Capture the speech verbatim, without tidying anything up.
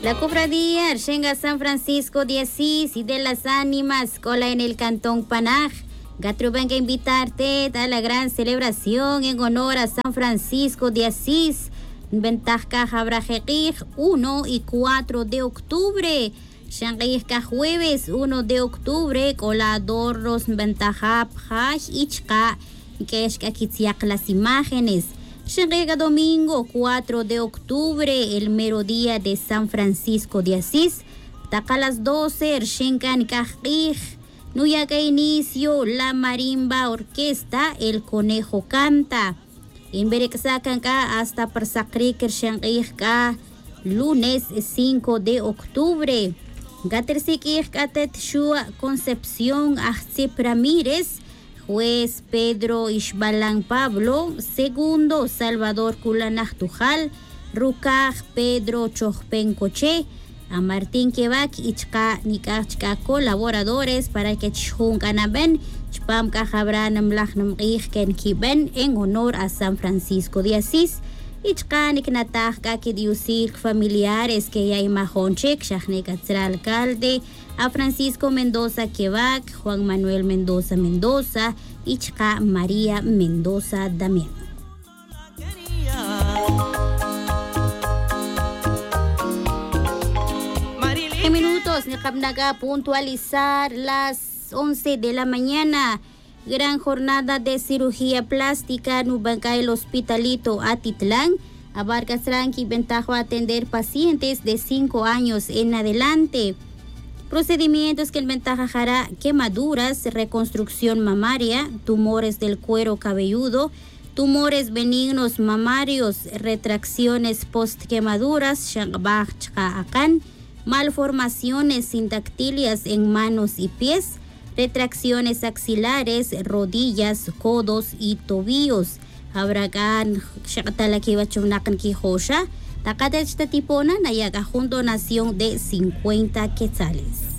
La cofradía Arshenga San Francisco de Asís y de las Ánimas, cola en el Cantón Panaj. Gatru venga a invitarte a la gran celebración en honor a San Francisco de Asís. Ventaja Jabrajequij, uno y cuatro de octubre. Shangaishka jueves uno de octubre, coladorros Ventaja Pjaj Ichka, que es que las imágenes. Llega domingo cuatro de octubre, el mero día de San Francisco de Asís. Taca las doce, Shenkan Kajij. Nuyaga inicio, la marimba orquesta, el conejo canta. En Bereksakanka hasta Persakri Kershangaijka, lunes cinco de octubre. Gatersikij Katet Shua Concepción Ajzip Ramírez. Juez Pedro Ishbalan Pablo, segundo Salvador Kulanajtujal, Rukaj Pedro Chojpencoche, a Martín Quevac Ichka Nikachka colaboradores para que Chunganaben, Chpam Kajabranam Lachnam Ken Kiben en honor a San Francisco de Asís. Ichka Niknatajka que diusir familiares que ya imajonchek, Shahnikatra alcalde, a Francisco Mendoza Quevac, Juan Manuel Mendoza Mendoza, Ichka María Mendoza Damián. En minutos, Necapnaga puntualizar las once de la mañana. Gran jornada de cirugía plástica Nubanca el Hospitalito Atitlán. Abarca Sranqui ventaja atender pacientes de cinco años en adelante. Procedimientos que el ventaja hará quemaduras, reconstrucción mamaria, tumores del cuero cabelludo, tumores benignos mamarios, retracciones post-quemaduras, malformaciones sindactilias en manos y pies, retracciones axilares, rodillas, codos y tobillos. Habrán Shakatalakiwachunakan Kijosha, Takatech Tatipona, Nayaga Donación de cincuenta quetzales.